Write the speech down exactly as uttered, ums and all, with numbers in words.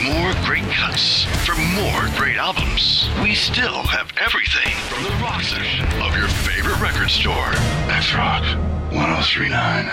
more great cuts, for more great albums, we still have everything from the rock section of your favorite record store. X Rock ten thirty-nine.